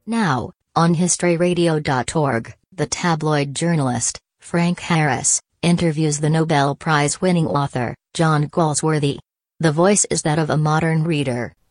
Now, on HistoryRadio.org, the tabloid journalist, Frank Harris, interviews the Nobel Prize-winning author, John Galsworthy. The voice is that of a modern reader,